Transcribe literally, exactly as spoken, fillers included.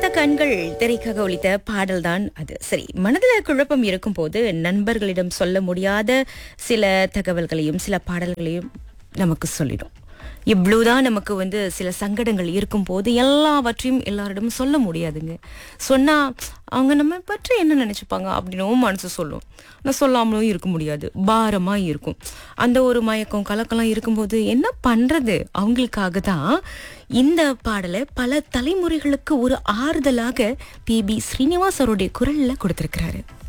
கண்கள் திரைக்காக ஒலித்த பாடல்தான் அது. சரி, மனதில் குழப்பம் இருக்கும் போது நண்பர்களிடம் சொல்ல முடியாத சில தகவல்களையும் சில பாடல்களையும் நமக்கு சொல்லிடும். இவ்வளவுதான் நமக்கு வந்து சில சங்கடங்கள் இருக்கும் போது எல்லாவற்றையும் எல்லாரிடமும் சொல்ல முடியாதுங்க. சொன்னா அவங்க நம்ம பற்றி என்ன நினைச்சுப்பாங்க அப்படின்னும் மனசு சொல்லும். நான் சொல்லாமலும் இருக்க முடியாது, பாரமா இருக்கும். அந்த ஒரு மயக்கம் கலக்கலாம் இருக்கும்போது என்ன பண்றது? அவங்களுக்காக தான் இந்த பாடலை பல தலைமுறைகளுக்கு ஒரு ஆறுதலாக பி பி ஸ்ரீனிவாஸ் அவருடைய குரல்ல கொடுத்திருக்கிறாரு.